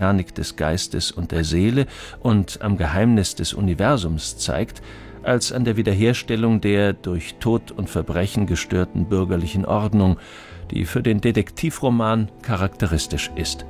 Mechanik des Geistes und der Seele und am Geheimnis des Universums zeigt, als an der Wiederherstellung der durch Tod und Verbrechen gestörten bürgerlichen Ordnung, die für den Detektivroman charakteristisch ist.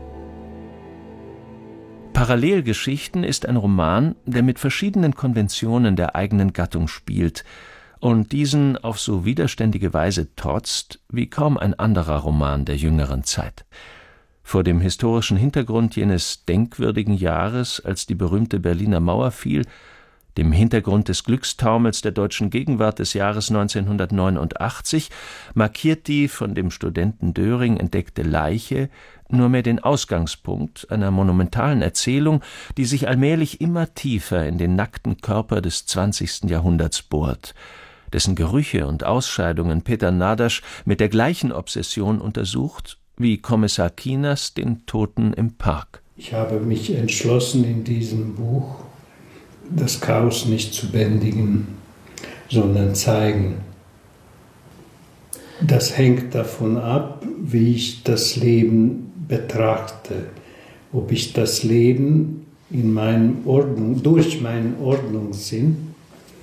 Parallelgeschichten ist ein Roman, der mit verschiedenen Konventionen der eigenen Gattung spielt und diesen auf so widerständige Weise trotzt wie kaum ein anderer Roman der jüngeren Zeit. Vor dem historischen Hintergrund jenes denkwürdigen Jahres, als die berühmte Berliner Mauer fiel, dem Hintergrund des Glückstaumels der deutschen Gegenwart des Jahres 1989, markiert die von dem Studenten Döring entdeckte Leiche nur mehr den Ausgangspunkt einer monumentalen Erzählung, die sich allmählich immer tiefer in den nackten Körper des 20. Jahrhunderts bohrt, dessen Gerüche und Ausscheidungen Peter Nadasch mit der gleichen Obsession untersucht wie Kommissar Kienast den Toten im Park. Ich habe mich entschlossen, in diesem Buch das Chaos nicht zu bändigen, sondern zeigen. Das hängt davon ab, wie ich das Leben betrachte, ob ich das Leben durch meinen Ordnungssinn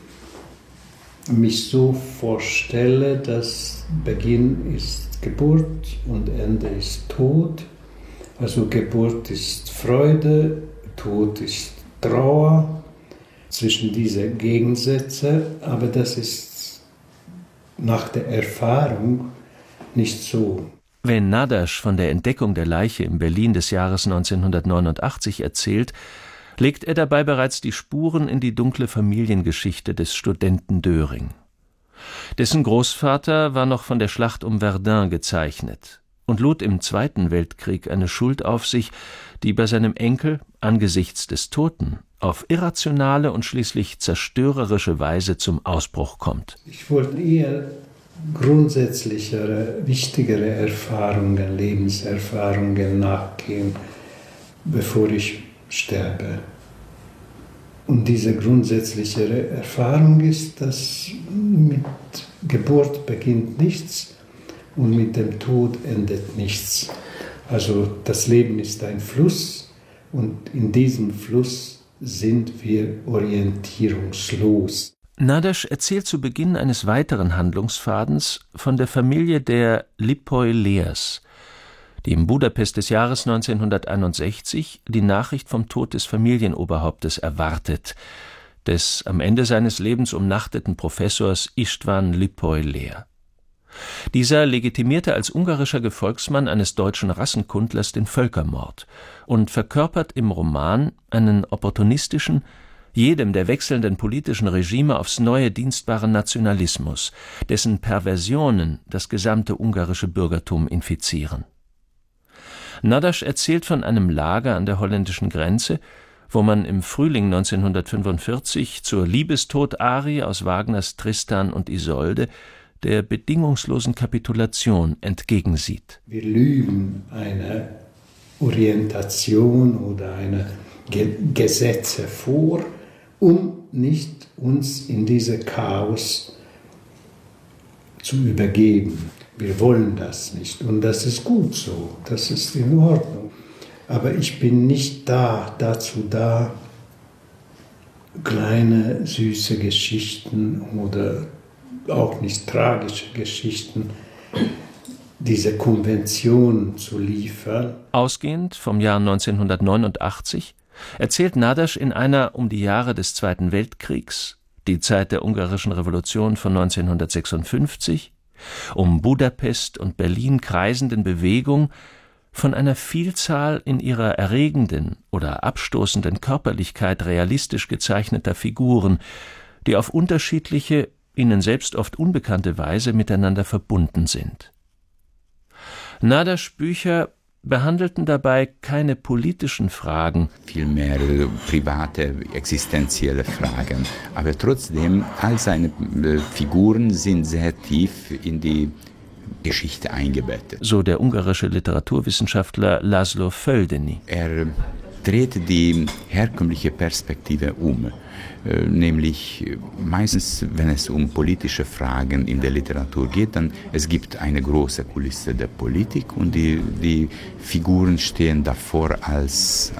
mich so vorstelle, dass Beginn ist Geburt und Ende ist Tod. Also Geburt ist Freude, Tod ist Trauer. Zwischen diese Gegensätze, aber das ist nach der Erfahrung nicht so. Wenn Nadasch von der Entdeckung der Leiche im Berlin des Jahres 1989 erzählt, legt er dabei bereits die Spuren in die dunkle Familiengeschichte des Studenten Döring. Dessen Großvater war noch von der Schlacht um Verdun gezeichnet und lud im Zweiten Weltkrieg eine Schuld auf sich, die bei seinem Enkel angesichts des Toten auf irrationale und schließlich zerstörerische Weise zum Ausbruch kommt. Ich wollte eher grundsätzlichere, wichtigere Erfahrungen, Lebenserfahrungen nachgehen, bevor ich sterbe. Und diese grundsätzlichere Erfahrung ist, dass mit Geburt beginnt nichts und mit dem Tod endet nichts. Also das Leben ist ein Fluss und in diesem Fluss sind wir orientierungslos. Nadasch erzählt zu Beginn eines weiteren Handlungsfadens von der Familie der Lipoi-Leers, die im Budapest des Jahres 1961 die Nachricht vom Tod des Familienoberhauptes erwartet, des am Ende seines Lebens umnachteten Professors István Lipoi-Leer. Dieser legitimierte als ungarischer Gefolgsmann eines deutschen Rassenkundlers den Völkermord und verkörpert im Roman einen opportunistischen, jedem der wechselnden politischen Regime aufs Neue dienstbaren Nationalismus, dessen Perversionen das gesamte ungarische Bürgertum infizieren. Nadasch erzählt von einem Lager an der holländischen Grenze, wo man im Frühling 1945 zur Liebestod-Arie aus Wagners Tristan und Isolde der bedingungslosen Kapitulation entgegensieht. Wir lügen eine Orientation oder eine Gesetze vor, um nicht uns in diese Chaos zu übergeben. Wir wollen das nicht und das ist gut so, das ist in Ordnung. Aber ich bin nicht dazu da, kleine, süße Geschichten oder auch nicht tragische Geschichten, diese Konvention zu liefern. Ausgehend vom Jahr 1989 erzählt Nadasch in einer um die Jahre des Zweiten Weltkriegs, die Zeit der ungarischen Revolution von 1956, um Budapest und Berlin kreisenden Bewegung von einer Vielzahl in ihrer erregenden oder abstoßenden Körperlichkeit realistisch gezeichneter Figuren, die auf unterschiedliche, ihnen selbst oft unbekannte Weise miteinander verbunden sind. Nadaschs Bücher behandelten dabei keine politischen Fragen, vielmehr private, existenzielle Fragen. Aber trotzdem, all seine Figuren sind sehr tief in die Geschichte eingebettet. So der ungarische Literaturwissenschaftler Laszlo Földeny. Er dreht die herkömmliche Perspektive um. Nämlich meistens, wenn es um politische Fragen in der Literatur geht, dann es gibt eine große Kulisse der Politik und die Figuren stehen davor als